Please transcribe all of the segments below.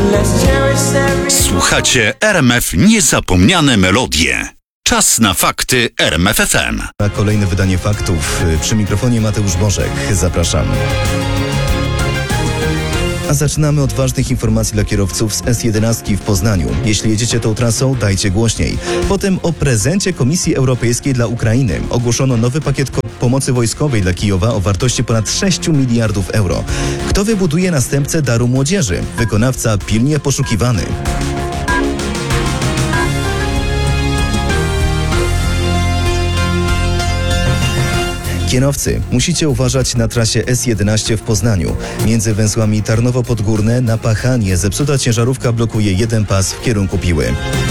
Słuchacie RMF Niezapomniane Melodie. Czas na fakty RMF FM. Na kolejne wydanie faktów przy mikrofonie Mateusz Bożek. Zapraszam. A zaczynamy od ważnych informacji dla kierowców z S11 w Poznaniu. Jeśli jedziecie tą trasą, dajcie głośniej. Potem o prezencie Komisji Europejskiej dla Ukrainy. Ogłoszono nowy pakiet pomocy wojskowej dla Kijowa o wartości ponad 6 miliardów euro. Kto wybuduje następcę Daru Młodzieży? Wykonawca pilnie poszukiwany. Kierowcy, musicie uważać na trasie S11 w Poznaniu. Między węzłami Tarnowo-Podgórne na Pachanie zepsuta ciężarówka blokuje jeden pas w kierunku Piły.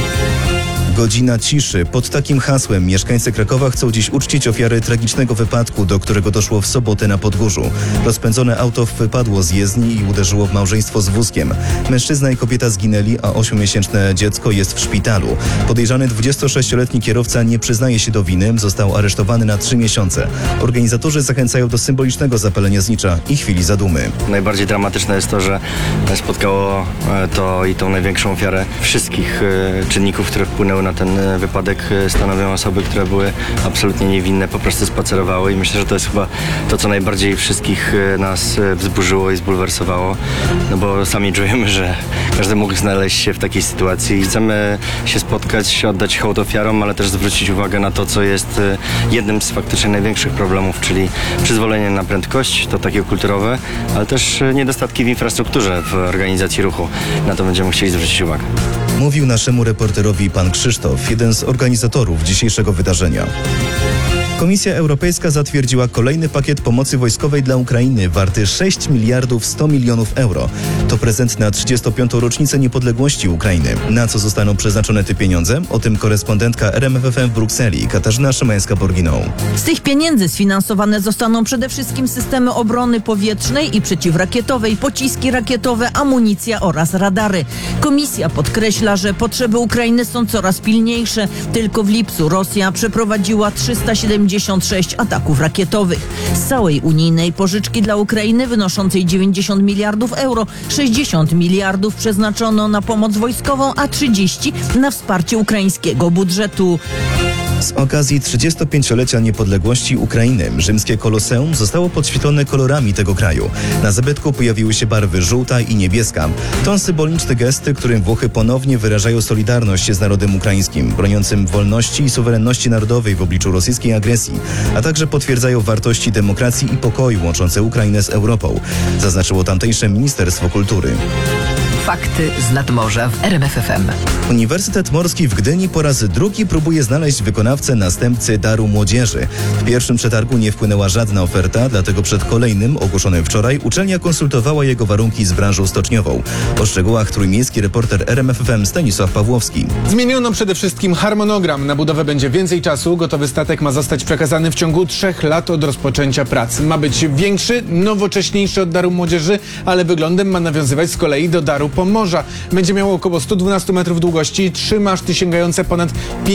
Godzina ciszy. Pod takim hasłem mieszkańcy Krakowa chcą dziś uczcić ofiary tragicznego wypadku, do którego doszło w sobotę na Podgórzu. Rozpędzone auto wypadło z jezdni i uderzyło w małżeństwo z wózkiem. Mężczyzna i kobieta zginęli, a 8-miesięczne dziecko jest w szpitalu. Podejrzany 26-letni kierowca nie przyznaje się do winy, został aresztowany na 3 miesiące. Organizatorzy zachęcają do symbolicznego zapalenia znicza i chwili zadumy. Najbardziej dramatyczne jest to, że spotkało to i tą największą ofiarę wszystkich czynników, które wpłynęły na ten wypadek. Stanowią osoby, które były absolutnie niewinne, po prostu spacerowały i myślę, że to jest chyba to, co najbardziej wszystkich nas wzburzyło i zbulwersowało, no bo sami czujemy, że każdy mógł znaleźć się w takiej sytuacji i chcemy się spotkać, oddać hołd ofiarom, ale też zwrócić uwagę na to, co jest jednym z faktycznie największych problemów, czyli przyzwolenie na prędkość, to takie kulturowe, ale też niedostatki w infrastrukturze, w organizacji ruchu. Na to będziemy chcieli zwrócić uwagę. Mówił naszemu reporterowi pan Krzysztof, jeden z organizatorów dzisiejszego wydarzenia. Komisja Europejska zatwierdziła kolejny pakiet pomocy wojskowej dla Ukrainy warty 6 miliardów 100 milionów euro. To prezent na 35. rocznicę niepodległości Ukrainy. Na co zostaną przeznaczone te pieniądze? O tym korespondentka RMF FM w Brukseli, Katarzyna Szymańska-Borginą. Z tych pieniędzy sfinansowane zostaną przede wszystkim systemy obrony powietrznej i przeciwrakietowej, pociski rakietowe, amunicja oraz radary. Komisja podkreśla, że potrzeby Ukrainy są coraz pilniejsze. Tylko w lipcu Rosja przeprowadziła 376 ataków rakietowych. Z całej unijnej pożyczki dla Ukrainy wynoszącej 90 miliardów euro, 60 miliardów przeznaczono na pomoc wojskową, a 30 na wsparcie ukraińskiego budżetu. Z okazji 35-lecia niepodległości Ukrainy rzymskie Koloseum zostało podświetlone kolorami tego kraju. Na zabytku pojawiły się barwy żółta i niebieska. To symboliczne gesty, którym Włochy ponownie wyrażają solidarność z narodem ukraińskim, broniącym wolności i suwerenności narodowej w obliczu rosyjskiej agresji, a także potwierdzają wartości demokracji i pokoju łączące Ukrainę z Europą, zaznaczyło tamtejsze Ministerstwo Kultury. Fakty z nadmorza w RMF FM. Uniwersytet Morski w Gdyni po raz drugi próbuje znaleźć wykonawcę następcy Daru Młodzieży. W pierwszym przetargu nie wpłynęła żadna oferta, dlatego przed kolejnym, ogłoszonym wczoraj, uczelnia konsultowała jego warunki z branżą stoczniową. O szczegółach trójmiejski reporter RMF FM Stanisław Pawłowski. Zmieniono przede wszystkim harmonogram. Na budowę będzie więcej czasu. Gotowy statek ma zostać przekazany w ciągu 3 lat od rozpoczęcia pracy. Ma być większy, nowocześniejszy od Daru Młodzieży, ale wyglądem ma nawiązywać z kolei do Daru Pomorza. Będzie miało około 112 metrów długości, 3 maszty sięgające ponad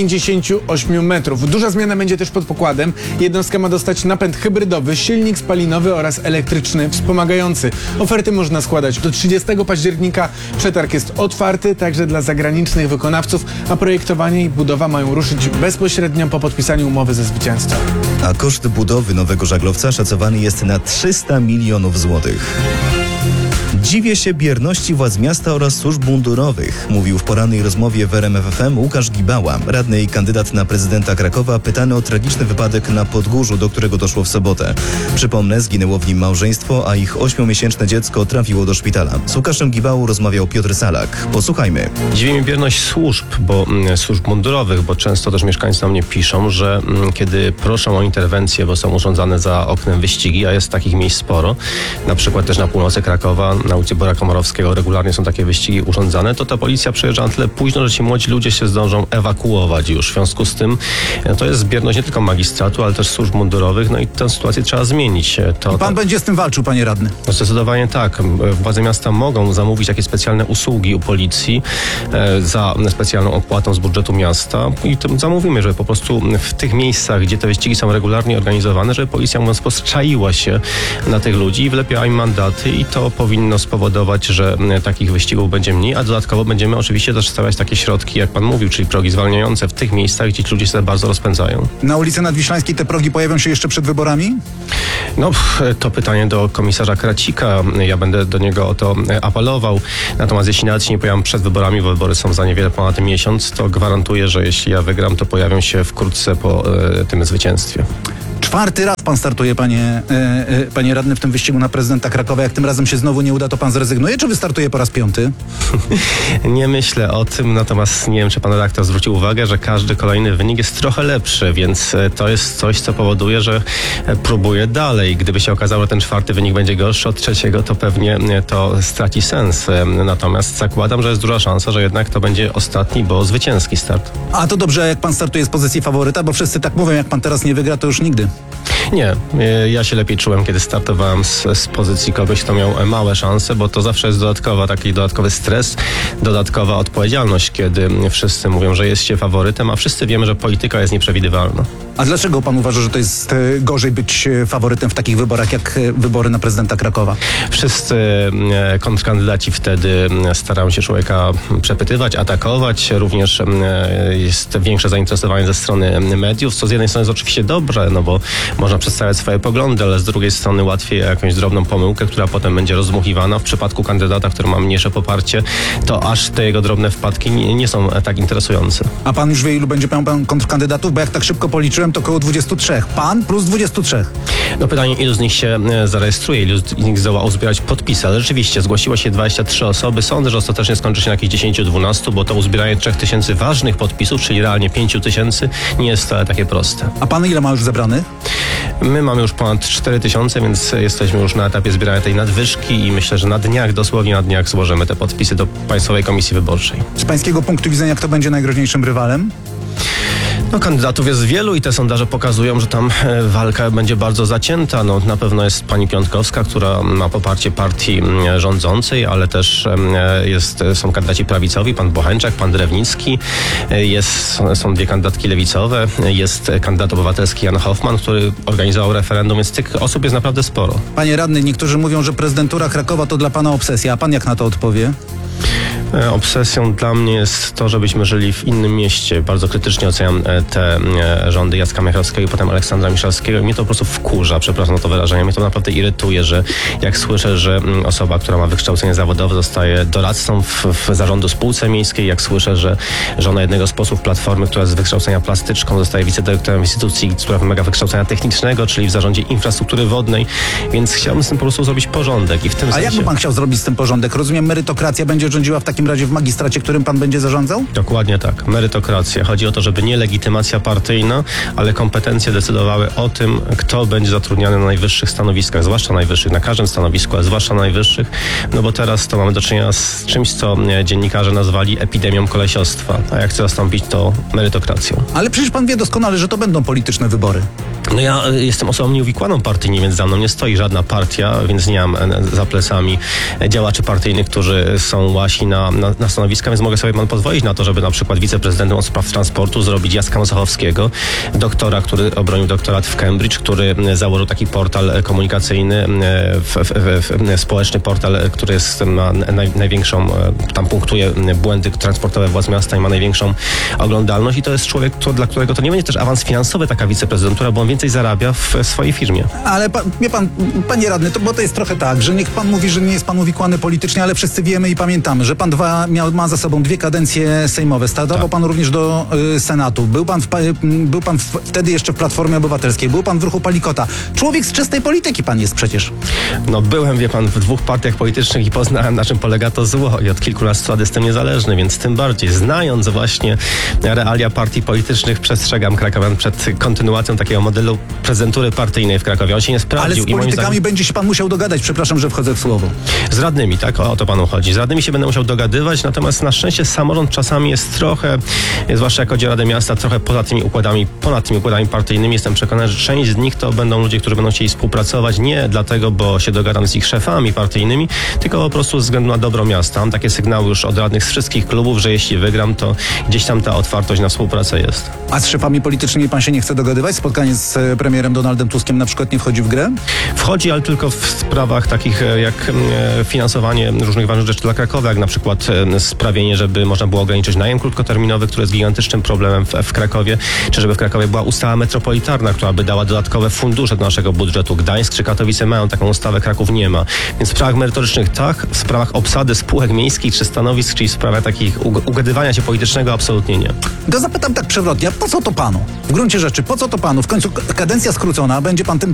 58 metrów. Duża zmiana będzie też pod pokładem. Jednostka ma dostać napęd hybrydowy, silnik spalinowy oraz elektryczny wspomagający. Oferty można składać do 30 października. Przetarg jest otwarty także dla zagranicznych wykonawców, a projektowanie i budowa mają ruszyć bezpośrednio po podpisaniu umowy ze zwycięzcą. A koszt budowy nowego żaglowca szacowany jest na 300 milionów złotych. Dziwię się bierności władz miasta oraz służb mundurowych, mówił w porannej rozmowie w RMF FM Łukasz Gibała, radny i kandydat na prezydenta Krakowa, pytany o tragiczny wypadek na Podgórzu, do którego doszło w sobotę. Przypomnę, zginęło w nim małżeństwo, a ich 8-miesięczne dziecko trafiło do szpitala. Z Łukaszem Gibałą rozmawiał Piotr Salak. Posłuchajmy. Dziwi mnie bierność służb mundurowych, bo często też mieszkańcy na mnie piszą, że kiedy proszą o interwencję, bo są urządzane za oknem wyścigi, a jest takich miejsc sporo, na przykład też na północy Krakowa, na ulicy Bora Komorowskiego regularnie są takie wyścigi urządzane, to ta policja przyjeżdża na tyle późno, że ci młodzi ludzie się zdążą ewakuować już. W związku z tym to jest bierność nie tylko magistratu, ale też służb mundurowych, no i tę sytuację trzeba zmienić. Pan będzie z tym walczył, panie radny? No zdecydowanie tak. Władze miasta mogą zamówić jakieś specjalne usługi u policji za specjalną opłatą z budżetu miasta i to zamówimy, żeby po prostu w tych miejscach, gdzie te wyścigi są regularnie organizowane, żeby policja, mówiąc wprost, czaiła się na tych ludzi i wlepiała im mandaty i to powinno spowodować, że takich wyścigów będzie mniej, a dodatkowo będziemy oczywiście też stawiać takie środki, jak pan mówił, czyli progi zwalniające w tych miejscach, gdzie ci ludzie się bardzo rozpędzają. Na ulicy Nadwiślańskiej te progi pojawią się jeszcze przed wyborami? No, to pytanie do komisarza Kracika. Ja będę do niego o to apelował. Natomiast jeśli nawet się nie pojawią przed wyborami, bo wybory są za niewiele ponad miesiąc, to gwarantuję, że jeśli ja wygram, to pojawią się wkrótce po tym zwycięstwie. 4. raz pan startuje, panie radny, w tym wyścigu na prezydenta Krakowa. Jak tym razem się znowu nie uda, to pan zrezygnuje, czy wystartuje po raz 5? Nie myślę o tym, natomiast nie wiem, czy pan redaktor zwrócił uwagę, że każdy kolejny wynik jest trochę lepszy, więc to jest coś, co powoduje, że próbuję dalej. Gdyby się okazało, że ten 4. wynik będzie gorszy od 3., to pewnie to straci sens. Natomiast zakładam, że jest duża szansa, że jednak to będzie ostatni, bo zwycięski start. A to dobrze, jak pan startuje z pozycji faworyta, bo wszyscy tak mówią, jak pan teraz nie wygra, to już nigdy. Nie, ja się lepiej czułem, kiedy startowałem z pozycji kogoś, kto miał małe szanse, bo to zawsze jest taki dodatkowy stres, dodatkowa odpowiedzialność, kiedy wszyscy mówią, że jest się faworytem, a wszyscy wiemy, że polityka jest nieprzewidywalna. A dlaczego pan uważa, że to jest gorzej być faworytem w takich wyborach, jak wybory na prezydenta Krakowa? Wszyscy kontrkandydaci wtedy starają się człowieka przepytywać, atakować. Również jest większe zainteresowanie ze strony mediów, co z jednej strony jest oczywiście dobre, no bo można przedstawiać swoje poglądy, ale z drugiej strony łatwiej jakąś drobną pomyłkę, która potem będzie rozdmuchiwana. W przypadku kandydata, który ma mniejsze poparcie, to aż te jego drobne wpadki nie są tak interesujące. A pan już wie, ilu będzie miał pan kontrkandydatów? Bo jak tak szybko policzyłem, to około 23. Pan plus 23. No pytanie, ilu z nich się zarejestruje, ilu z nich zdoła uzbierać podpisy, ale rzeczywiście zgłosiło się 23 osoby. Sądzę, że ostatecznie skończy się na jakieś 10-12, bo to uzbieranie 3000 ważnych podpisów, czyli realnie 5000, nie jest wcale takie proste. A pan ile ma już zebrany? My mamy już ponad 4000, więc jesteśmy już na etapie zbierania tej nadwyżki i myślę, że na dniach, dosłownie na dniach złożymy te podpisy do Państwowej Komisji Wyborczej. Z pańskiego punktu widzenia, kto będzie najgroźniejszym rywalem? No, kandydatów jest wielu i te sondaże pokazują, że tam walka będzie bardzo zacięta. No, na pewno jest pani Piątkowska, która ma poparcie partii rządzącej, ale też są kandydaci prawicowi, pan Bocheńczak, pan Drewnicki, są dwie kandydatki lewicowe, jest kandydat obywatelski Jan Hoffman, który organizował referendum, więc tych osób jest naprawdę sporo. Panie radny, niektórzy mówią, że prezydentura Krakowa to dla pana obsesja, a pan jak na to odpowie? Obsesją dla mnie jest to, żebyśmy żyli w innym mieście. Bardzo krytycznie oceniam te rządy Jacka Michalskiego i potem Aleksandra Miszalskiego. Mnie to po prostu wkurza, przepraszam za to wyrażenie. Mnie to naprawdę irytuje, że jak słyszę, że osoba, która ma wykształcenie zawodowe, zostaje doradcą w zarządu spółce miejskiej, jak słyszę, że żona jednego z posłów Platformy, która jest z wykształcenia plastyczką, zostaje wicedyrektorem instytucji, która wymaga wykształcenia technicznego, czyli w zarządzie infrastruktury wodnej, więc chciałbym z tym po prostu zrobić porządek. I w tym A jak by pan chciał zrobić z tym porządek? Rozumiem, merytokracja będzie rządziła w takim razie w magistracie, którym pan będzie zarządzał? Dokładnie tak. Merytokracja. Chodzi o to, żeby nie legitymacja partyjna, ale kompetencje decydowały o tym, kto będzie zatrudniany na najwyższych stanowiskach, zwłaszcza najwyższych, na każdym stanowisku, ale zwłaszcza najwyższych, no bo teraz to mamy do czynienia z czymś, co dziennikarze nazwali epidemią kolesiostwa, a jak chce zastąpić to merytokracją. Ale przecież pan wie doskonale, że to będą polityczne wybory. No ja jestem osobą nieuwikłaną partyjnie, więc za mną nie stoi żadna partia, więc nie mam za plecami działaczy partyjnych, którzy są łasi na stanowiska, więc mogę sobie pan pozwolić na to, żeby na przykład wiceprezydentem od spraw transportu zrobić Jacka Mosochowskiego, doktora, który obronił doktorat w Cambridge, który założył taki portal komunikacyjny, społeczny portal, który ma największą, tam punktuje błędy transportowe władz miasta i ma największą oglądalność i to jest człowiek, dla którego to nie będzie też awans finansowy taka wiceprezydentura, bo on więcej zarabia w swojej firmie. Ale wie pan, panie radny, bo to jest trochę tak, że niech pan mówi, że nie jest pan uwikłany politycznie, ale wszyscy wiemy i pamiętamy, że pan ma za sobą 2 kadencje sejmowe. Startował pan również do Senatu. Był pan wtedy jeszcze w Platformie Obywatelskiej. Był pan w ruchu Palikota. Człowiek z czystej polityki pan jest przecież. No byłem, wie pan, w 2 partiach politycznych i poznałem, na czym polega to zło i od kilku lat jestem niezależny, więc tym bardziej, znając właśnie realia partii politycznych, przestrzegam krakowian przed kontynuacją takiego modelu prezydentury partyjnej w Krakowie. On się nie sprawdził. Ale z politykami będzie się pan musiał dogadać. Przepraszam, że wchodzę w słowo. Z radnymi, tak? O to panu chodzi. Z radnymi się będę musiał dogadywać, natomiast na szczęście samorząd czasami jest trochę, zwłaszcza jak chodzi o Radę Miasta, trochę ponad tymi układami partyjnymi. Jestem przekonany, że część z nich to będą ludzie, którzy będą chcieli współpracować nie dlatego, bo się dogadam z ich szefami partyjnymi, tylko po prostu ze względu na dobro miasta. Mam takie sygnały już od radnych z wszystkich klubów, że jeśli wygram, to gdzieś tam ta otwartość na współpracę jest. A z szefami politycznymi pan się nie chce dogadywać? Spotkanie z premierem Donaldem Tuskiem na przykład nie wchodzi w grę? Wchodzi, ale tylko w sprawach takich jak finansowanie różnych ważnych rzeczy dla Krakowa, jak na przykład sprawienie, żeby można było ograniczyć najem krótkoterminowy, który jest gigantycznym problemem w Krakowie, czy żeby w Krakowie była ustawa metropolitarna, która by dała dodatkowe fundusze do naszego budżetu. Gdańsk czy Katowice mają taką ustawę, Kraków nie ma. Więc w sprawach merytorycznych tak, w sprawach obsady spółek miejskich czy stanowisk, czyli w sprawach takich ugadywania się politycznego absolutnie nie. To zapytam tak przewrotnie, a po co to panu? W gruncie rzeczy, po co to panu? W końcu kadencja skrócona, będzie pan tym